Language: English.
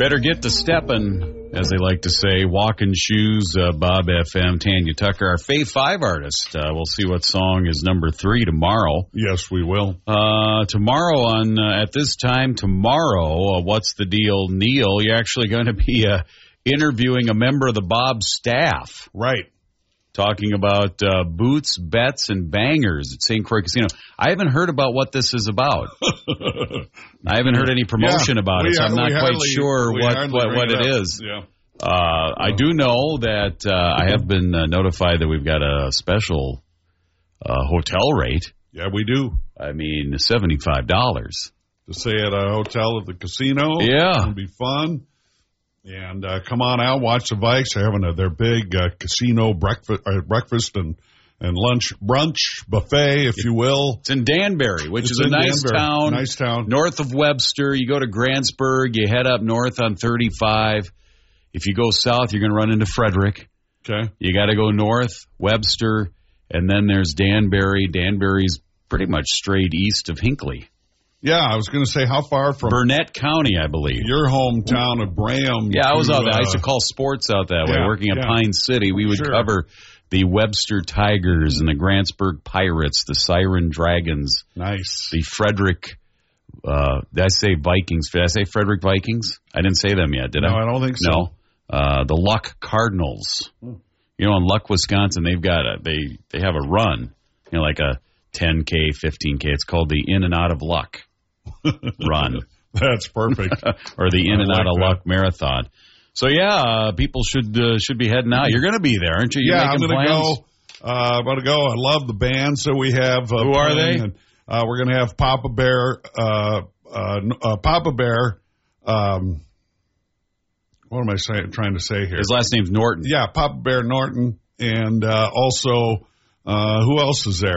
Better get to steppin', as they like to say. Walking shoes, Bob FM, Tanya Tucker, our Fave 5 artist. We'll see what song is number 3 tomorrow. Yes, we will. Tomorrow at this time tomorrow, What's the Deal, Neil? You're actually going to be interviewing a member of the Bob staff. Right. Talking about boots, bets, and bangers at St. Croix Casino. I haven't heard about what this is about. I haven't heard any promotion about it, so I'm not quite sure what it is. Yeah. I do know that I have been notified that we've got a special hotel rate. Yeah, we do. I mean, $75. To stay at a hotel at the casino. Yeah. It'll be fun. And come on out, watch the Vikes. They're having their big casino breakfast and lunch brunch buffet, if you will. It's in Danbury, which is a nice town. Nice town. North of Webster. You go to Grantsburg. You head up north on 35. If you go south, you're going to run into Frederick. Okay. You got to go north, Webster, and then there's Danbury. Danbury's pretty much straight east of Hinckley. Yeah, I was going to say, how far from Burnett County, I believe. Your hometown of Braham? Yeah, I was out there. I used to call sports out that way. Working at Pine City, we would cover the Webster Tigers and the Grantsburg Pirates, the Siren Dragons. Nice. The Frederick, did I say Vikings? Did I say Frederick Vikings? I didn't say them yet, did I? No, I don't think so. No. The Luck Cardinals. You know, in Luck, Wisconsin, they've got they have a run, you know, like a 10K, 15K. It's called the In and Out of Luck run. That's perfect. Or the In and Out of Luck marathon. So, people should be heading out. You're going to be there, aren't you? I'm going to go. I'm going to go. I love the band, so we have. Who are they? And, we're going to have Papa Bear. Papa Bear. What am I trying to say here? His last name's Norton. Yeah, Papa Bear Norton, and also who else is there?